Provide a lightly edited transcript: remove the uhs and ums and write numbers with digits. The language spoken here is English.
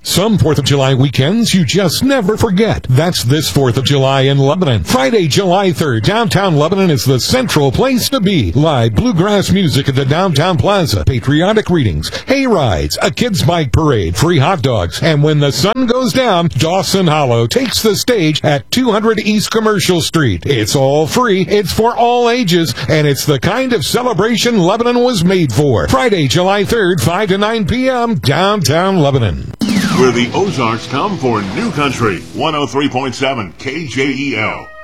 Some 4th of July weekends you just never forget. That's this 4th of July in Lebanon. Friday, July 3rd, downtown Lebanon is the central place to be. Live bluegrass music at the Downtown Plaza, patriotic readings, hay rides, a kids' bike parade, free hot dogs, and when the sun goes down, Dawson Hollow takes the stage at 200 East Commercial Street. It's all free, it's for all ages, and it's the kind of celebration Lebanon was made for. Friday, July 3rd, 5 to 9 p.m., downtown Lebanon. Where the Ozarks come for New Country, 103.7 KJEL.